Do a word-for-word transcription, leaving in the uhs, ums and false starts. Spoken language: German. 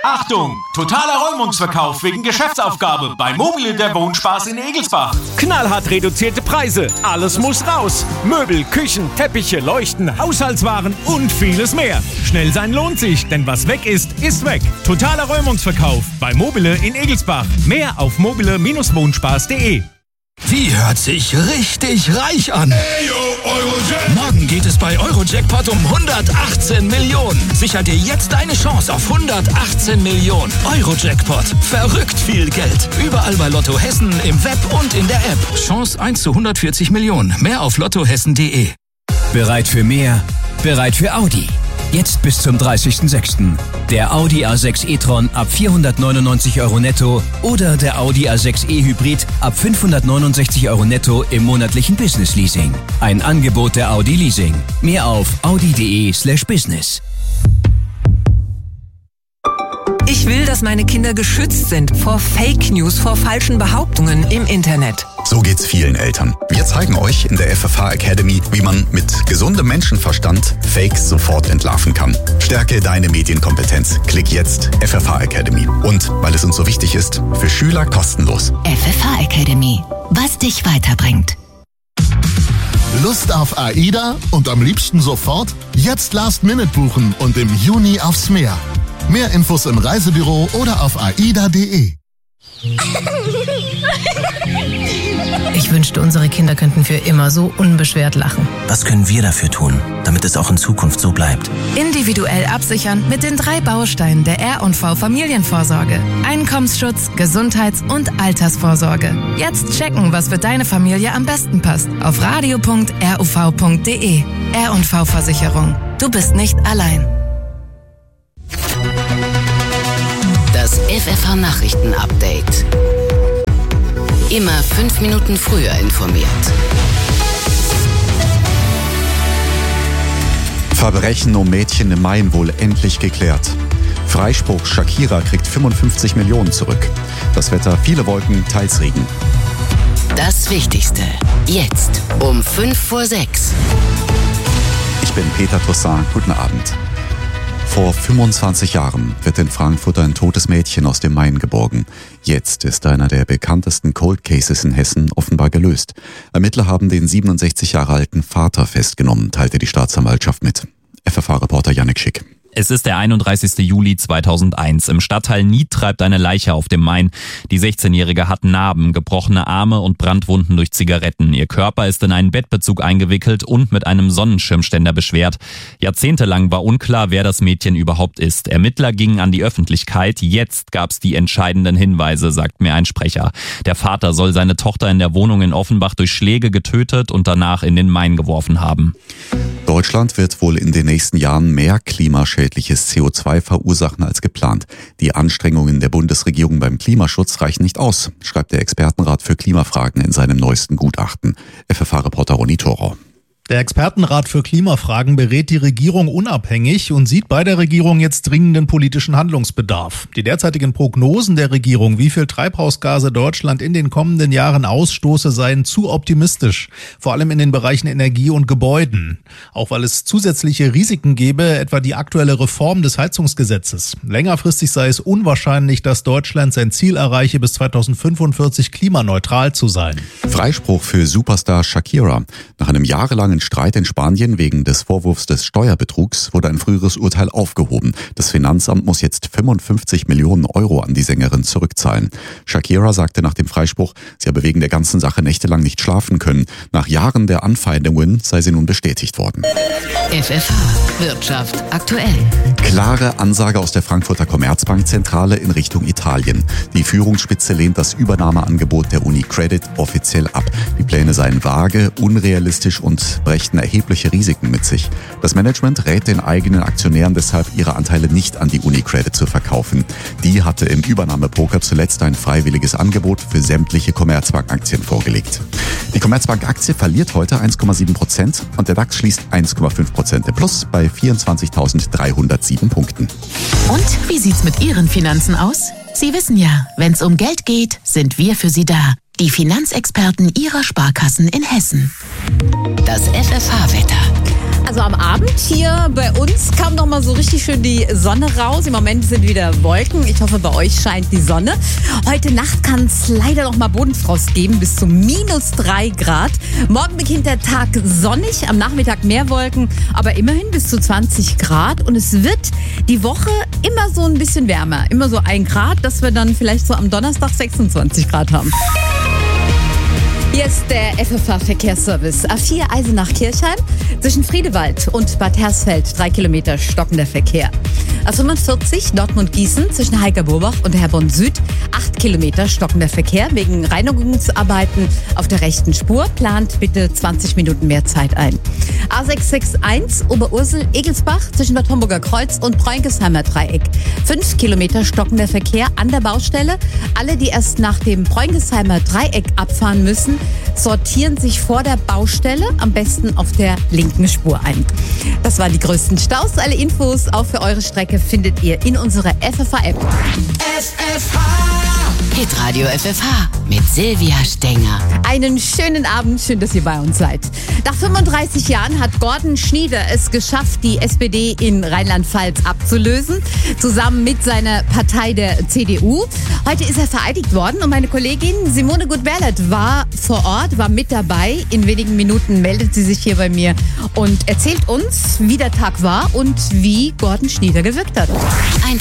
Achtung! Totaler Räumungsverkauf wegen Geschäftsaufgabe bei Mobile der Wohnspaß in Egelsbach. Knallhart reduzierte Preise. Alles muss raus. Möbel, Küchen, Teppiche, Leuchten, Haushaltswaren und vieles mehr. Schnell sein lohnt sich, denn was weg ist, ist weg. Totaler Räumungsverkauf bei Mobile in Egelsbach. Mehr auf mobile Bindestrich wohnspaß punkt de. Die hört sich richtig reich an. Hey, yo, Eurojackpot. Morgen geht es bei Eurojackpot um hundertachtzehn Millionen. Sicher dir jetzt deine Chance auf hundertachtzehn Millionen. Eurojackpot. Verrückt viel Geld. Überall bei Lotto Hessen, im Web und in der App. Chance eins zu hundertvierzig Millionen. Mehr auf lottohessen punkt de. Bereit für mehr? Bereit für Audi? Jetzt bis zum dreißigsten sechsten Der Audi A sechs e-tron ab vierhundertneunundneunzig Euro netto oder der Audi A sechs e-Hybrid ab fünfhundertneunundsechzig Euro netto im monatlichen Business Leasing. Ein Angebot der Audi Leasing. Mehr auf audi punkt de slash business. Ich will, dass meine Kinder geschützt sind vor Fake News, vor falschen Behauptungen im Internet. So geht's vielen Eltern. Wir zeigen euch in der F F H Academy, wie man mit gesundem Menschenverstand Fakes sofort entlarven kann. Stärke deine Medienkompetenz. Klick jetzt F F H Academy. Und, weil es uns so wichtig ist, für Schüler kostenlos. F F H Academy. Was dich weiterbringt. Lust auf AIDA und am liebsten sofort? Jetzt Last Minute buchen und im Juni aufs Meer. Mehr Infos im Reisebüro oder auf aida punkt de. Ich wünschte, unsere Kinder könnten für immer so unbeschwert lachen. Was können wir dafür tun, damit es auch in Zukunft so bleibt? Individuell absichern mit den drei Bausteinen der R und V Familienvorsorge. Einkommensschutz, Gesundheits- und Altersvorsorge. Jetzt checken, was für deine Familie am besten passt. Auf radio punkt ruv punkt de. R und V Versicherung. Du bist nicht allein. Das F F H-Nachrichten-Update. Immer fünf Minuten früher informiert. Verbrechen um Mädchen im Main wohl endlich geklärt. Freispruch, Shakira kriegt fünfundfünfzig Millionen zurück. Das Wetter, viele Wolken, teils Regen. Das Wichtigste. Jetzt um fünf vor sechs. Ich bin Peter Toussaint. Guten Abend. Vor fünfundzwanzig Jahren wird in Frankfurt ein totes Mädchen aus dem Main geborgen. Jetzt ist einer der bekanntesten Cold Cases in Hessen offenbar gelöst. Ermittler haben den siebenundsechzig Jahre alten Vater festgenommen, teilte die Staatsanwaltschaft mit. F F H-Reporter Jannik Schick. Es ist der einunddreißigste Juli zweitausendeins. Im Stadtteil Nied treibt eine Leiche auf dem Main. Die sechzehnjährige hat Narben, gebrochene Arme und Brandwunden durch Zigaretten. Ihr Körper ist in einen Bettbezug eingewickelt und mit einem Sonnenschirmständer beschwert. Jahrzehntelang war unklar, wer das Mädchen überhaupt ist. Ermittler gingen an die Öffentlichkeit. Jetzt gab's die entscheidenden Hinweise, sagt mir ein Sprecher. Der Vater soll seine Tochter in der Wohnung in Offenbach durch Schläge getötet und danach in den Main geworfen haben. Deutschland wird wohl in den nächsten Jahren mehr klimaschädliches C O zwei verursachen als geplant. Die Anstrengungen der Bundesregierung beim Klimaschutz reichen nicht aus, schreibt der Expertenrat für Klimafragen in seinem neuesten Gutachten. F F H-Reporter Ronny Thorau. Der Expertenrat für Klimafragen berät die Regierung unabhängig und sieht bei der Regierung jetzt dringenden politischen Handlungsbedarf. Die derzeitigen Prognosen der Regierung, wie viel Treibhausgase Deutschland in den kommenden Jahren ausstoße, seien zu optimistisch. Vor allem in den Bereichen Energie und Gebäuden. Auch weil es zusätzliche Risiken gäbe, etwa die aktuelle Reform des Heizungsgesetzes. Längerfristig sei es unwahrscheinlich, dass Deutschland sein Ziel erreiche, bis zweitausendfünfundvierzig klimaneutral zu sein. Freispruch für Superstar Shakira. Nach einem jahrelangen Streit in Spanien wegen des Vorwurfs des Steuerbetrugs wurde ein früheres Urteil aufgehoben. Das Finanzamt muss jetzt fünfundfünfzig Millionen Euro an die Sängerin zurückzahlen. Shakira sagte nach dem Freispruch, sie habe wegen der ganzen Sache nächtelang nicht schlafen können. Nach Jahren der Anfeindungen sei sie nun bestätigt worden. F F H Wirtschaft aktuell. Klare Ansage aus der Frankfurter Commerzbankzentrale in Richtung Italien. Die Führungsspitze lehnt das Übernahmeangebot der UniCredit offiziell ab. Die Pläne seien vage, unrealistisch und brächten erhebliche Risiken mit sich. Das Management rät den eigenen Aktionären deshalb, ihre Anteile nicht an die UniCredit zu verkaufen. Die hatte im Übernahmepoker zuletzt ein freiwilliges Angebot für sämtliche Commerzbank-Aktien vorgelegt. Die Commerzbank-Aktie verliert heute eins Komma sieben Prozent und der DAX schließt eins Komma fünf Prozent im Plus bei vierundzwanzigtausenddreihundertsieben Punkten. Und wie sieht's mit Ihren Finanzen aus? Sie wissen ja, wenn's um Geld geht, sind wir für Sie da. Die Finanzexperten Ihrer Sparkassen in Hessen. Das F F H-Wetter. Also am Abend hier bei uns kam noch mal so richtig schön die Sonne raus. Im Moment sind wieder Wolken. Ich hoffe, bei euch scheint die Sonne. Heute Nacht kann es leider noch mal Bodenfrost geben, bis zu minus drei Grad. Morgen beginnt der Tag sonnig, am Nachmittag mehr Wolken, aber immerhin bis zu zwanzig Grad. Und es wird die Woche immer so ein bisschen wärmer. Immer so ein Grad, dass wir dann vielleicht so am Donnerstag sechsundzwanzig Grad haben. Hier ist der F F H-Verkehrsservice. A vier Eisenach-Kirchheim, zwischen Friedewald und Bad Hersfeld, drei Kilometer stockender Verkehr. A fünfundvierzig Dortmund-Gießen, zwischen Heikerbobach und Herborn Süd, acht Kilometer stockender Verkehr. Wegen Reinigungsarbeiten auf der rechten Spur plant bitte zwanzig Minuten mehr Zeit ein. A sechs sechs eins Oberursel-Egelsbach, zwischen Bad Homburger Kreuz und Bräunkesheimer Dreieck. fünf Kilometer stockender Verkehr an der Baustelle. Alle, die erst nach dem Bräunkesheimer Dreieck abfahren müssen, sortieren sich vor der Baustelle, am besten auf der linken Spur ein. Das waren die größten Staus. Alle Infos auch für eure Strecke findet ihr in unserer F F H-App. F F H! Hitradio F F H mit Silvia Stenger. Einen schönen Abend, schön, dass ihr bei uns seid. Nach fünfunddreißig Jahren hat Gordon Schnieder es geschafft, die S P D in Rheinland-Pfalz abzulösen, zusammen mit seiner Partei der C D U. Heute ist er vereidigt worden und meine Kollegin Simone Gut-Berlet war vor Ort, war mit dabei. In wenigen Minuten meldet sie sich hier bei mir und erzählt uns, wie der Tag war und wie Gordon Schnieder gewirkt hat. Ein